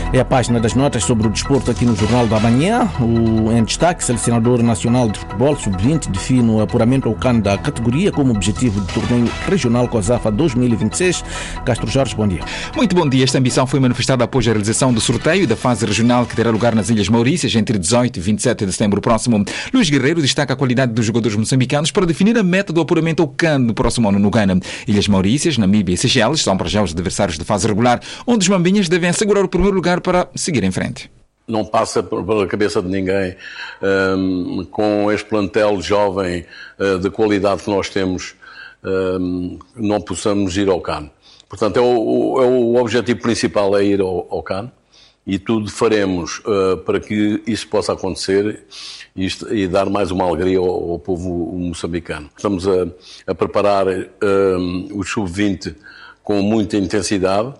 É a página das notas sobre o desporto aqui no Jornal da Manhã. Em destaque, o selecionador nacional de futebol sub-20 define o apuramento ao CAN da categoria como objetivo do torneio regional COSAFA 2026. Castro Jorge, bom dia. Muito bom dia. Esta ambição foi manifestada após a realização do sorteio da fase regional que terá lugar nas Ilhas Maurícias entre 18 e 27 de setembro próximo. Luís Guerreiro destaca a qualidade dos jogadores moçambicanos para definir a meta do apuramento ao CAN no próximo ano no Ghana. Ilhas Maurícias, Namíbia e Seychelles são para já os adversários de fase regular, onde os mambinhas devem assegurar o primeiro lugar para seguir em frente. Não passa pela cabeça de ninguém, com este plantel jovem de qualidade que nós temos, não possamos ir ao CAN. Portanto, o objetivo principal é ir ao CAN e tudo faremos para que isso possa acontecer e dar mais uma alegria ao povo moçambicano. Estamos a preparar o sub-20 com muita intensidade.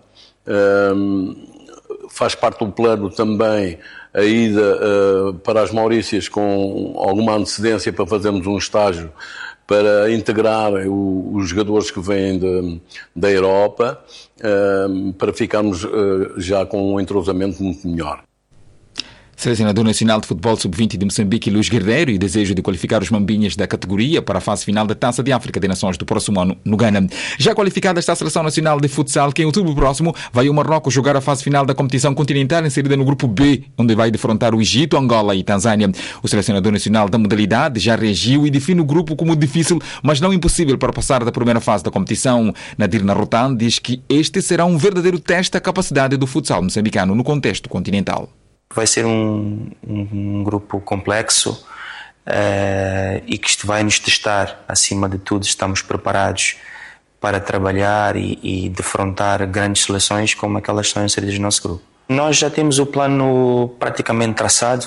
Faz parte do plano também a ida para as Maurícias com alguma antecedência para fazermos um estágio para integrar os jogadores que vêm da Europa, para ficarmos já com um entrosamento muito melhor. Selecionador nacional de futebol sub-20 de Moçambique, Luís Guerreiro, e desejo de qualificar os mambinhas da categoria para a fase final da Taça de África de Nações do próximo ano no Ghana. Já qualificada está a Seleção Nacional de Futsal, que em outubro próximo vai ao Marrocos jogar a fase final da competição continental inserida no grupo B, onde vai defrontar o Egito, Angola e Tanzânia. O selecionador nacional da modalidade já reagiu e define o grupo como difícil, mas não impossível para passar da primeira fase da competição. Nadir Narrotan diz que este será um verdadeiro teste à capacidade do futsal moçambicano no contexto continental. Vai ser um grupo complexo e que isto vai nos testar. Acima de tudo, estamos preparados para trabalhar e defrontar grandes seleções como aquelas que são inseridas no nosso grupo. Nós já temos o plano praticamente traçado,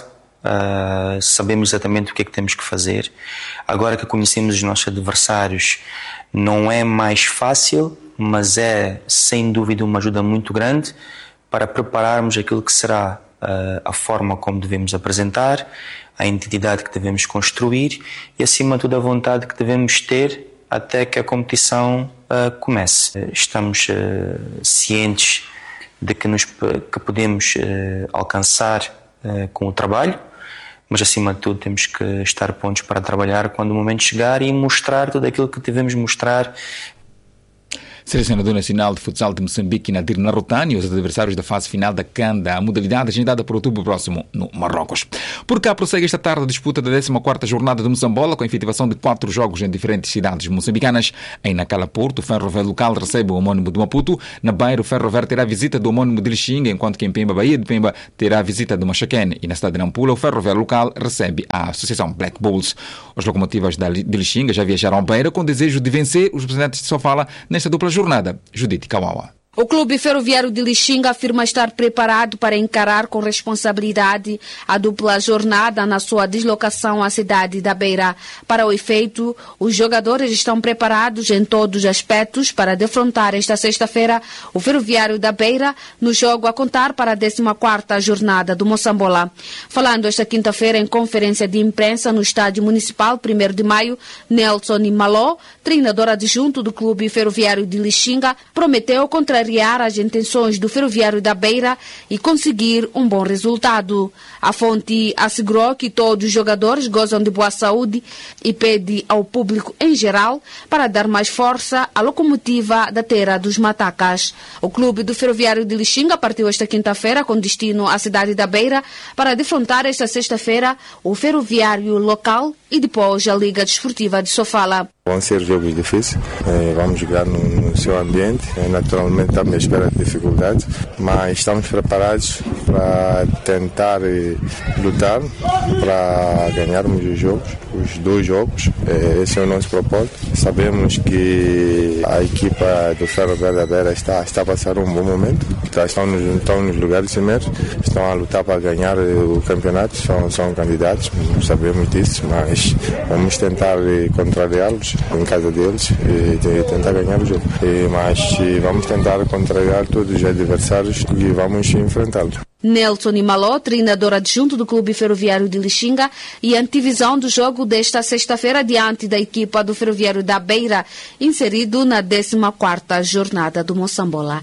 sabemos exatamente o que é que temos que fazer. Agora que conhecemos os nossos adversários, não é mais fácil, mas é sem dúvida uma ajuda muito grande para prepararmos aquilo que será a forma como devemos apresentar, a identidade que devemos construir e, acima de tudo, a vontade que devemos ter até que a competição comece. Estamos cientes de que podemos alcançar com o trabalho, mas, acima de tudo, temos que estar prontos para trabalhar quando o momento chegar e mostrar tudo aquilo que devemos mostrar. Selecionador nacional de futsal de Moçambique, Nadir Narrotan, e os adversários da fase final da CAN, da modalidade agendada para outubro próximo no Marrocos. Por cá prossegue esta tarde a disputa da 14ª jornada de Moçambola, com a efetivação de 4 jogos em diferentes cidades moçambicanas. Em Nacala, Porto, o Ferroviário local recebe o homónimo de Maputo. Na Beira, o Ferroviário terá a visita do homónimo de Lixinga, enquanto que em Pemba, Bahia de Pemba, terá a visita do Machaquene. E na cidade de Nampula, o Ferroviário local recebe a Associação Black Bulls. Os locomotivas de Lixinga já viajaram à Beira com desejo de vencer os representantes de Sofala nesta dupla jornada. Judite Kawawa. O Clube Ferroviário de Lixinga afirma estar preparado para encarar com responsabilidade a dupla jornada na sua deslocação à cidade da Beira. Para o efeito, os jogadores estão preparados em todos os aspectos para defrontar esta sexta-feira o Ferroviário da Beira no jogo a contar para a 14ª jornada do Moçambola. Falando esta quinta-feira em conferência de imprensa no Estádio Municipal 1º de maio, Nelson Maló, treinador adjunto do Clube Ferroviário de Lixinga, prometeu contrariar as intenções do Ferroviário da Beira e conseguir um bom resultado. A fonte assegurou que todos os jogadores gozam de boa saúde e pede ao público em geral para dar mais força à locomotiva da Terra dos Matacas. O clube do Ferroviário de Lixinga partiu esta quinta-feira com destino à cidade da Beira para defrontar esta sexta-feira o Ferroviário local e depois a Liga Desportiva de Sofala. Vão ser jogos difíceis, vamos jogar no seu ambiente, naturalmente estamos à espera de dificuldades, mas estamos preparados para tentar lutar para ganharmos os 2 jogos, esse é o nosso propósito. Sabemos que a equipa do Ferroviário da Beira está a passar um bom momento, estão nos lugares primeiros, estão a lutar para ganhar o campeonato, são candidatos, sabemos disso, mas vamos tentar contrariá-los em casa deles e tentar ganhar o jogo. Mas vamos tentar contrariar todos os adversários e vamos enfrentá-los. Nelson Maló, treinador adjunto do Clube Ferroviário de Lixinga, e antevisão do jogo desta sexta-feira diante da equipa do Ferroviário da Beira, inserido na 14ª jornada do Moçambola.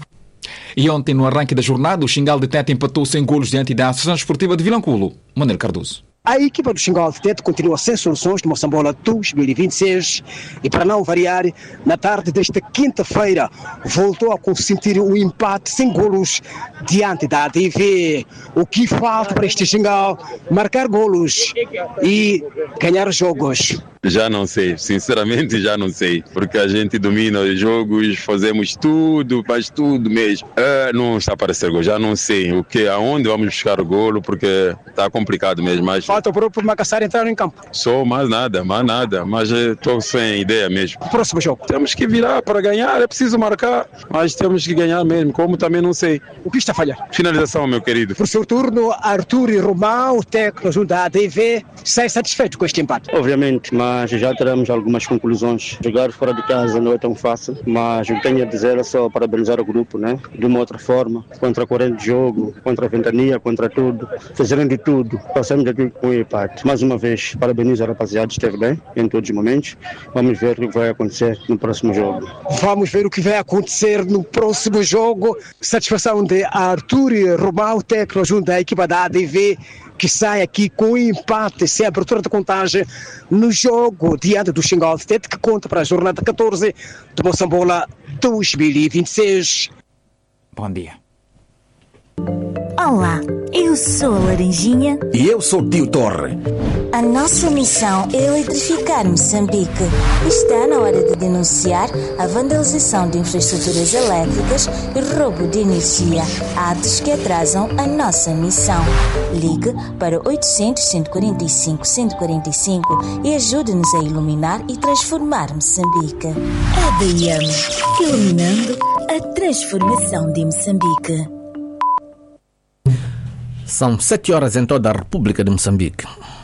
E ontem, no arranque da jornada, o Xingal de Tete empatou sem golos diante da Associação Esportiva de Vilanculo. Manuel Cardoso. A equipa do Xingal de Tete continua sem soluções de Moçambola 2026 e, para não variar, na tarde desta quinta-feira voltou a consentir um empate sem golos diante da ADV. O que falta para este Xingal? Marcar golos e ganhar jogos. Já não sei, sinceramente já não sei, porque a gente domina os jogos, fazemos tudo, faz tudo mesmo. Não está para ser gol, já não sei aonde vamos buscar o golo, porque está complicado mesmo. Mas falta o próprio Macassar entrar em campo. Só mais nada, mas estou sem ideia mesmo. Próximo jogo. Temos que virar para ganhar, é preciso marcar, mas temos que ganhar mesmo, como também não sei. O que está a falhar? Finalização, meu querido. Por seu turno, Arthur e Romão, o técnico junto à ADV, sai satisfeito com este empate? Obviamente, mas já teremos algumas conclusões. Jogar fora de casa não é tão fácil, mas o que tenho a dizer é só parabenizar o grupo, né? De uma outra forma, contra a corrente de jogo, contra a ventania, contra tudo, fizeram de tudo, passamos aqui com o empate. Mais uma vez, parabenizo a rapaziada, esteve bem em todos os momentos. Vamos ver o que vai acontecer no próximo jogo. Vamos ver o que vai acontecer no próximo jogo. Satisfação de Arthur e Romão, técnico junto à equipa da ADV, que sai aqui com empate, sem abertura de contagem no jogo diante do Xingal de Tete, que conta para a jornada 14 de Moçambola 2026. Bom dia. Olá, eu sou a Laranjinha. E eu sou o Tio Torre. A nossa missão é eletrificar Moçambique. Está na hora de denunciar a vandalização de infraestruturas elétricas e roubo de energia, atos que atrasam a nossa missão. Ligue para 800-145-145 e ajude-nos a iluminar e transformar Moçambique. EDM, iluminando a transformação de Moçambique. São 7 horas em toda a República de Moçambique.